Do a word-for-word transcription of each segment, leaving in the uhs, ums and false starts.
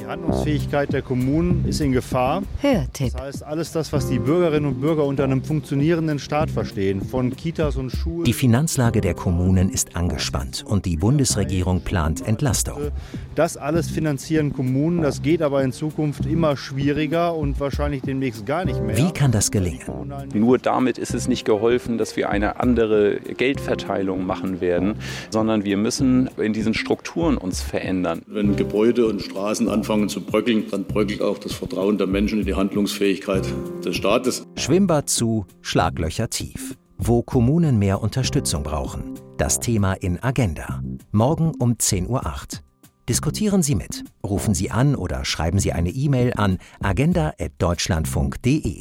Handlungsfähigkeit der Kommunen ist in Gefahr. Hörtipp. Das heißt, alles das, was die Bürgerinnen und Bürger unter einem funktionierenden Staat verstehen, von Kitas und Schulen. Die Finanzlage der Kommunen ist angespannt und die Bundesregierung plant Entlastung. Das alles finanzieren Kommunen, das geht aber in Zukunft immer schwieriger und wahrscheinlich demnächst gar nicht mehr. Wie kann das gelingen? Nur damit ist es nicht geholfen, dass wir eine andere Geldverteilung machen werden, sondern wir müssen in diesen Strukturen uns verändern. Wenn Gebäude und Straßen anfangen zu bröckeln, dann bröckelt auch das Vertrauen der Menschen in die Handlungsfähigkeit des Staates. Schwimmbad zu, Schlaglöcher tief. Wo Kommunen mehr Unterstützung brauchen. Das Thema in Agenda. Morgen um zehn Uhr acht. Diskutieren Sie mit. Rufen Sie an oder schreiben Sie eine E-Mail an agenda at deutschlandfunk punkt de.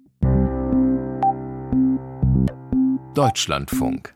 Deutschlandfunk.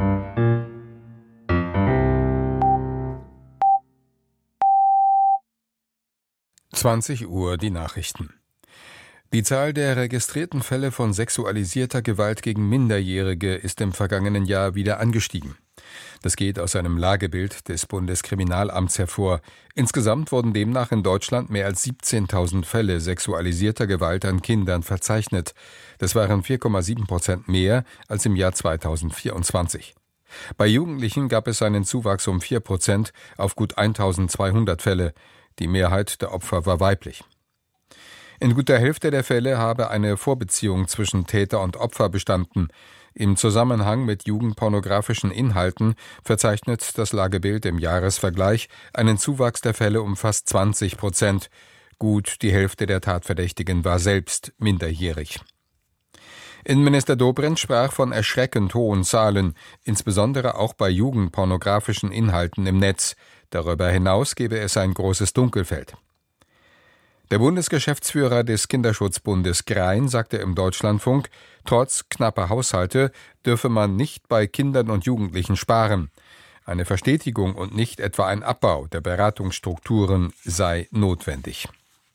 zwanzig Uhr die Nachrichten. Die Zahl der registrierten Fälle von sexualisierter Gewalt gegen Minderjährige ist im vergangenen Jahr wieder angestiegen. Das geht aus einem Lagebild des Bundeskriminalamts hervor. Insgesamt wurden demnach in Deutschland mehr als siebzehntausend Fälle sexualisierter Gewalt an Kindern verzeichnet. Das waren vier Komma sieben Prozent mehr als im Jahr zweitausendvierundzwanzig. Bei Jugendlichen gab es einen Zuwachs um vier Prozent auf gut eintausendzweihundert Fälle. Die Mehrheit der Opfer war weiblich. In guter Hälfte der Fälle habe eine Vorbeziehung zwischen Täter und Opfer bestanden. Im Zusammenhang mit jugendpornografischen Inhalten verzeichnet das Lagebild im Jahresvergleich einen Zuwachs der Fälle um fast zwanzig Prozent. Gut die Hälfte der Tatverdächtigen war selbst minderjährig. Innenminister Dobrindt sprach von erschreckend hohen Zahlen, insbesondere auch bei jugendpornografischen Inhalten im Netz. Darüber hinaus gebe es ein großes Dunkelfeld. Der Bundesgeschäftsführer des Kinderschutzbundes Grein sagte im Deutschlandfunk, trotz knapper Haushalte dürfe man nicht bei Kindern und Jugendlichen sparen. Eine Verstetigung und nicht etwa ein Abbau der Beratungsstrukturen sei notwendig.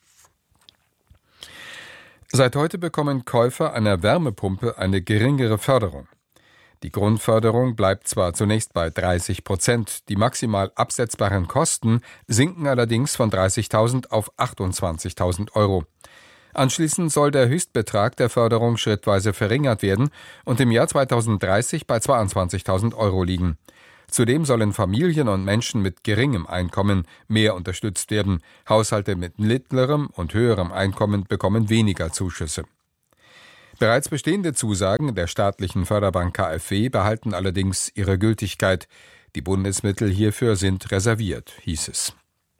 Seit heute bekommen Käufer einer Wärmepumpe eine geringere Förderung. Die Grundförderung bleibt zwar zunächst bei dreißig Prozent, die maximal absetzbaren Kosten sinken allerdings von dreißigtausend auf achtundzwanzigtausend Euro. Anschließend soll der Höchstbetrag der Förderung schrittweise verringert werden und im Jahr zweitausenddreißig bei zweiundzwanzigtausend Euro liegen. Zudem sollen Familien und Menschen mit geringem Einkommen mehr unterstützt werden. Haushalte mit mittlerem und höherem Einkommen bekommen weniger Zuschüsse. Bereits bestehende Zusagen der staatlichen Förderbank K f W behalten allerdings ihre Gültigkeit. Die Bundesmittel hierfür sind reserviert, hieß es.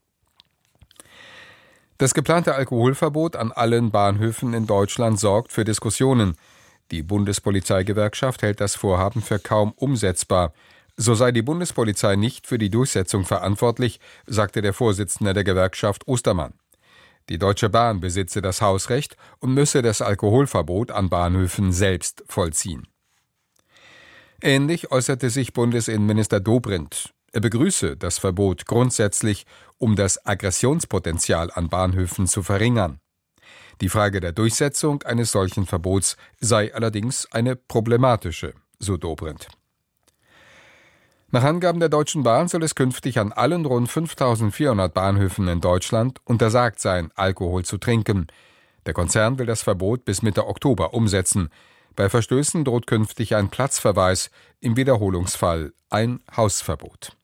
Das geplante Alkoholverbot an allen Bahnhöfen in Deutschland sorgt für Diskussionen. Die Bundespolizeigewerkschaft hält das Vorhaben für kaum umsetzbar. So sei die Bundespolizei nicht für die Durchsetzung verantwortlich, sagte der Vorsitzende der Gewerkschaft Ostermann. Die Deutsche Bahn besitze das Hausrecht und müsse das Alkoholverbot an Bahnhöfen selbst vollziehen. Ähnlich äußerte sich Bundesinnenminister Dobrindt. Er begrüße das Verbot grundsätzlich, um das Aggressionspotenzial an Bahnhöfen zu verringern. Die Frage der Durchsetzung eines solchen Verbots sei allerdings eine problematische, so Dobrindt. Nach Angaben der Deutschen Bahn soll es künftig an allen rund fünftausendvierhundert Bahnhöfen in Deutschland untersagt sein, Alkohol zu trinken. Der Konzern will das Verbot bis Mitte Oktober umsetzen. Bei Verstößen droht künftig ein Platzverweis, im Wiederholungsfall ein Hausverbot.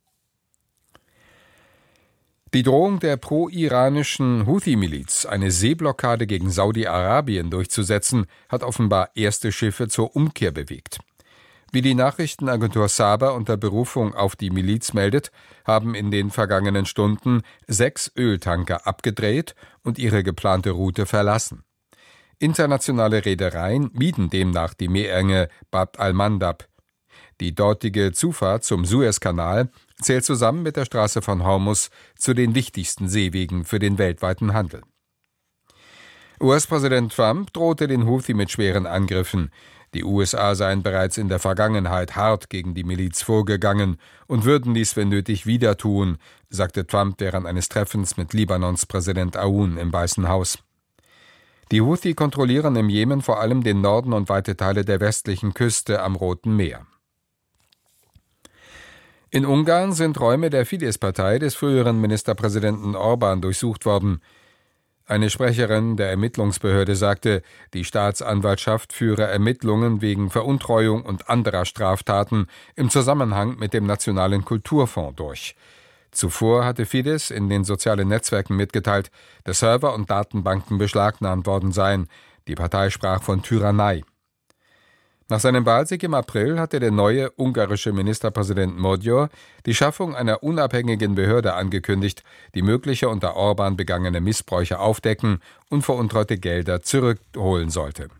Die Drohung der pro-iranischen Houthi-Miliz, eine Seeblockade gegen Saudi-Arabien durchzusetzen, hat offenbar erste Schiffe zur Umkehr bewegt. Wie die Nachrichtenagentur Saba unter Berufung auf die Miliz meldet, haben in den vergangenen Stunden sechs Öltanker abgedreht und ihre geplante Route verlassen. Internationale Reedereien mieden demnach die Meerenge Bab al-Mandab. Die dortige Zufahrt zum Suezkanal zählt zusammen mit der Straße von Hormuz zu den wichtigsten Seewegen für den weltweiten Handel. U S-Präsident Trump drohte den Houthi mit schweren Angriffen. Die U S A seien bereits in der Vergangenheit hart gegen die Miliz vorgegangen und würden dies, wenn nötig, wieder tun, sagte Trump während eines Treffens mit Libanons Präsident Aoun im Weißen Haus. Die Houthi kontrollieren im Jemen vor allem den Norden und weite Teile der westlichen Küste am Roten Meer. In Ungarn sind Räume der Fidesz-Partei des früheren Ministerpräsidenten Orbán durchsucht worden. Eine Sprecherin der Ermittlungsbehörde sagte, die Staatsanwaltschaft führe Ermittlungen wegen Veruntreuung und anderer Straftaten im Zusammenhang mit dem Nationalen Kulturfonds durch. Zuvor hatte Fidesz in den sozialen Netzwerken mitgeteilt, dass Server und Datenbanken beschlagnahmt worden seien. Die Partei sprach von Tyrannei. Nach seinem Wahlsieg im April hatte der neue ungarische Ministerpräsident Magyar die Schaffung einer unabhängigen Behörde angekündigt, die mögliche unter Orbán begangene Missbräuche aufdecken und veruntreute Gelder zurückholen sollte.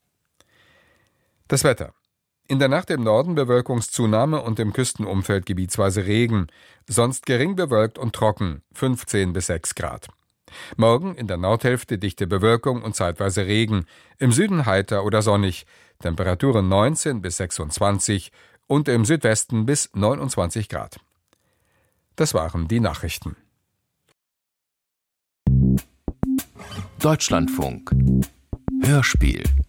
Das Wetter. In der Nacht im Norden Bewölkungszunahme und im Küstenumfeld gebietsweise Regen, sonst gering bewölkt und trocken, fünfzehn bis sechs Grad. Morgen in der Nordhälfte dichte Bewölkung und zeitweise Regen, im Süden heiter oder sonnig, Temperaturen neunzehn bis sechsundzwanzig und im Südwesten bis neunundzwanzig Grad. Das waren die Nachrichten. Deutschlandfunk Hörspiel